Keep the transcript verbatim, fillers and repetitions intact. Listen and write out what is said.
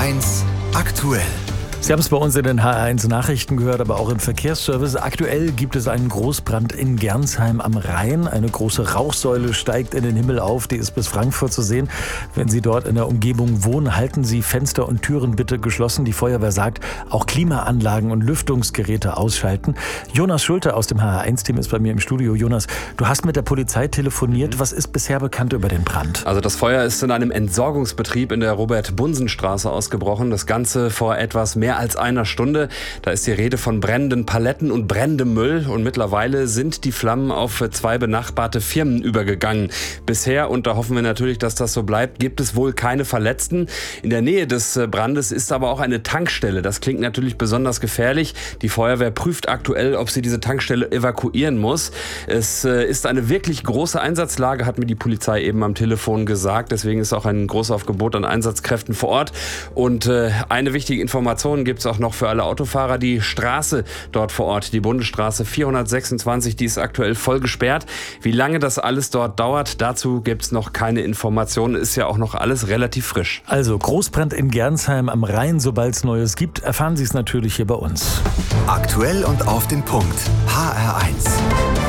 eins aktuell. Sie haben es bei uns in den H R eins Nachrichten gehört, aber auch im Verkehrsservice. Aktuell gibt es einen Großbrand in Gernsheim am Rhein. Eine große Rauchsäule steigt in den Himmel auf. Die ist bis Frankfurt zu sehen. Wenn Sie dort in der Umgebung wohnen, halten Sie Fenster und Türen bitte geschlossen. Die Feuerwehr sagt, auch Klimaanlagen und Lüftungsgeräte ausschalten. Jonas Schulte aus dem H R eins Team ist bei mir im Studio. Jonas, du hast mit der Polizei telefoniert. Was ist bisher bekannt über den Brand? Also das Feuer ist in einem Entsorgungsbetrieb in der Robert-Bunsen-Straße ausgebrochen. Das Ganze vor etwas mehr als einer Stunde. Da ist die Rede von brennenden Paletten und brennendem Müll. Und mittlerweile sind die Flammen auf zwei benachbarte Firmen übergegangen. Bisher, und da hoffen wir natürlich, dass das so bleibt, gibt es wohl keine Verletzten. In der Nähe des Brandes ist aber auch eine Tankstelle. Das klingt natürlich besonders gefährlich. Die Feuerwehr prüft aktuell, ob sie diese Tankstelle evakuieren muss. Es ist eine wirklich große Einsatzlage, hat mir die Polizei eben am Telefon gesagt. Deswegen ist auch ein großes Aufgebot an Einsatzkräften vor Ort. Und eine wichtige Information gibt es auch noch für alle Autofahrer. Die Straße dort vor Ort, die Bundesstraße vierhundertsechsundzwanzig, die ist aktuell voll gesperrt. Wie lange das alles dort dauert, dazu gibt es noch keine Informationen. Ist ja auch noch alles relativ frisch. Also Großbrand in Gernsheim am Rhein. Sobald es Neues gibt, erfahren Sie es natürlich hier bei uns. Aktuell und auf den Punkt. H R eins.